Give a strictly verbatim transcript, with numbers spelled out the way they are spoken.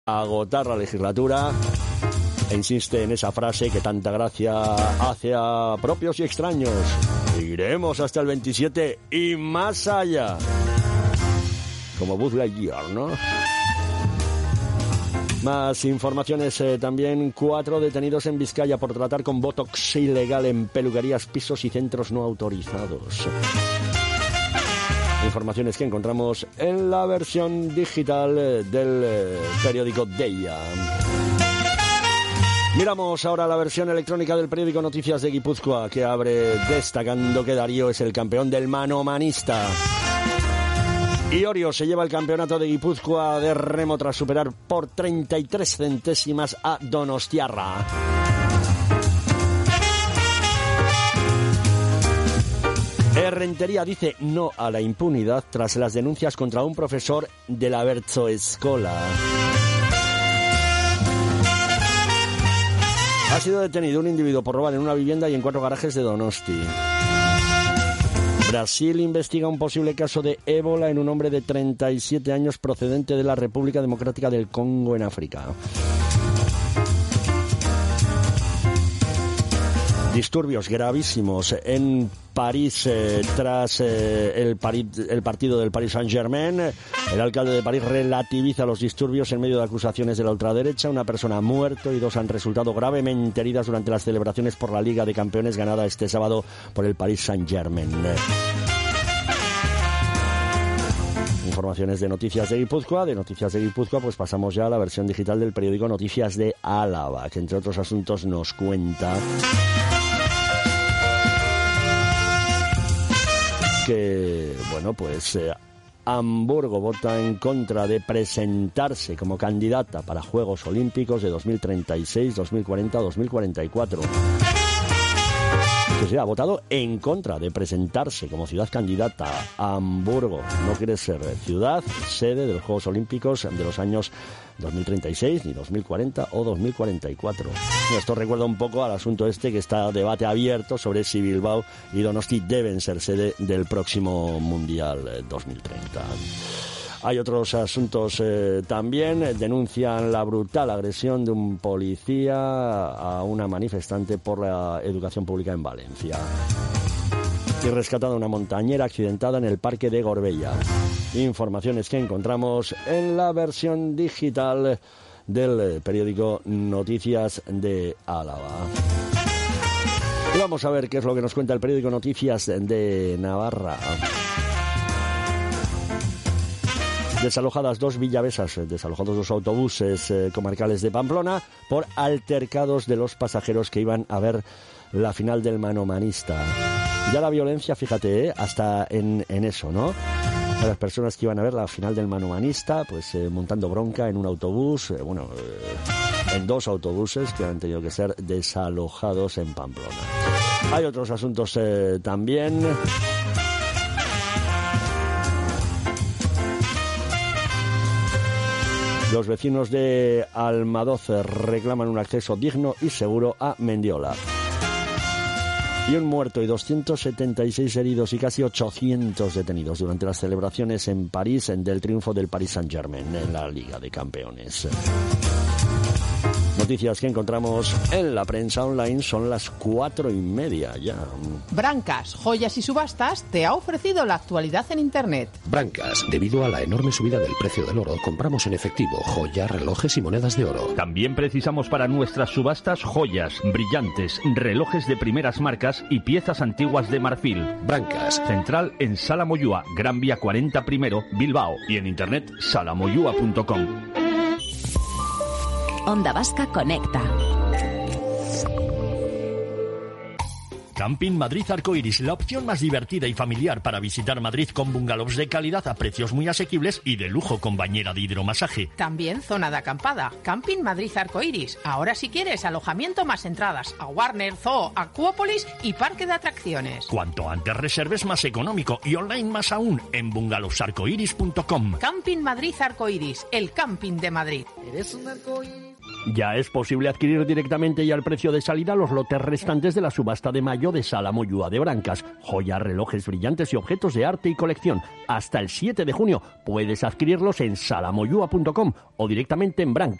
agotar la legislatura e insiste en esa frase que tanta gracia hace a propios y extraños. Iremos hasta el veintisiete y más allá. Como Buzz Lightyear, ¿no? Más informaciones eh, también. Cuatro detenidos en Vizcaya por tratar con botox ilegal en peluquerías, pisos y centros no autorizados. Informaciones que encontramos en la versión digital del eh, periódico Deia. Miramos ahora la versión electrónica del periódico Noticias de Guipúzcoa, que abre destacando que Darío es el campeón del manomanista. Y Orio se lleva el campeonato de Guipúzcoa de remo tras superar por treinta y tres centésimas a Donostiarra. Errentería dice no a la impunidad tras las denuncias contra un profesor de la Bertzoescola. Ha sido detenido un individuo por robar en una vivienda y en cuatro garajes de Donosti. Brasil investiga un posible caso de ébola en un hombre de treinta y siete años procedente de la República Democrática del Congo en África. Disturbios gravísimos en París eh, tras eh, el, París, el partido del Paris Saint-Germain. El alcalde de París relativiza los disturbios en medio de acusaciones de la ultraderecha. Una persona ha muerto y dos han resultado gravemente heridas durante las celebraciones por la Liga de Campeones ganada este sábado por el Paris Saint-Germain. Informaciones de Noticias de Guipúzcoa. De Noticias de Guipúzcoa pues pasamos ya a la versión digital del periódico Noticias de Álava, que entre otros asuntos nos cuenta que, bueno, pues eh, Hamburgo vota en contra de presentarse como candidata para Juegos Olímpicos de dos mil treinta y seis, dos mil cuarenta, dos mil cuarenta y cuatro. Que se ha votado en contra de presentarse como ciudad candidata. Hamburgo no quiere ser ciudad sede de los Juegos Olímpicos de los años dos mil treinta y seis, ni dos mil cuarenta o dos mil cuarenta y cuatro. Esto recuerda un poco al asunto este que está debate abierto sobre si Bilbao y Donosti deben ser sede del próximo Mundial dos mil treinta. Hay otros asuntos eh, también. Denuncian la brutal agresión de un policía a una manifestante por la educación pública en Valencia. Y rescatada una montañera accidentada en el parque de Gorbella. Informaciones que encontramos en la versión digital del periódico Noticias de Álava. Y vamos a ver qué es lo que nos cuenta el periódico Noticias de Navarra. Desalojadas dos villavesas, desalojados dos autobuses eh, comarcales de Pamplona por altercados de los pasajeros que iban a ver la final del manomanista. Ya la violencia, fíjate, eh, hasta en, en eso, ¿no? A las personas que iban a ver la final del manomanista, pues eh, montando bronca en un autobús, eh, bueno, eh, en dos autobuses que han tenido que ser desalojados en Pamplona. Hay otros asuntos eh, también. Los vecinos de Almadoz reclaman un acceso digno y seguro a Mendiola. Y un muerto y doscientos setenta y seis heridos y casi ochocientos detenidos durante las celebraciones en París del triunfo del Paris Saint-Germain en la Liga de Campeones. Noticias que encontramos en la prensa online, son las cuatro y media ya. Brancas, Joyas y Subastas te ha ofrecido la actualidad en Internet. Brancas, debido a la enorme subida del precio del oro, compramos en efectivo joyas, relojes y monedas de oro. También precisamos para nuestras subastas joyas, brillantes, relojes de primeras marcas y piezas antiguas de marfil. Brancas. Central en Sala Moyúa, Gran Vía cuarenta primero, Bilbao, y en internet salamoyua punto com. Onda Vasca Conecta. Camping Madrid Arcoiris, la opción más divertida y familiar para visitar Madrid, con bungalows de calidad a precios muy asequibles y de lujo con bañera de hidromasaje. También zona de acampada. Camping Madrid Arcoiris. Ahora si quieres alojamiento más entradas a Warner, Zoo, Acuópolis y parque de atracciones. Cuanto antes reserves, más económico, y online más aún en bungalows arcoiris punto com. Camping Madrid Arcoiris, el camping de Madrid. Eres un arcoíris. Ya es posible adquirir directamente y al precio de salida los lotes restantes de la subasta de mayo de Sala Moyúa de Brancas. Joyas, relojes brillantes y objetos de arte y colección. Hasta el siete de junio puedes adquirirlos en salamoyúa punto com o directamente en Brancas.